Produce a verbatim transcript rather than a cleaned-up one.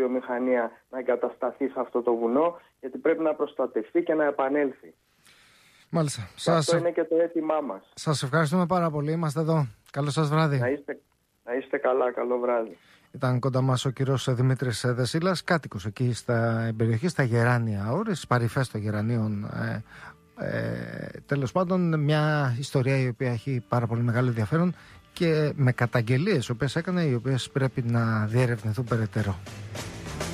βιομηχανία να εγκατασταθεί σε αυτό το βουνό, γιατί πρέπει να προστατευτεί και να επανέλθει. Μάλιστα. Σας... Αυτό είναι και το αίτημά μας. Σας ευχαριστούμε πάρα πολύ. Είμαστε εδώ. Καλό σας βράδυ. Να είστε, να είστε καλά. Καλό βράδυ. Ήταν κοντά μας ο κύριος Δημήτρης Δεσίλας, κάτοικος εκεί στα περιοχή, στα Γεράνια Όρες, στις παρυφές των Γερανίων. Ε, ε, τέλος πάντων, μια ιστορία η οποία έχει πάρα πολύ μεγάλο ενδιαφέρον και με καταγγελίες οι οποίες έκανε, οι οποίες πρέπει να διερευνηθούν περαιτέρω.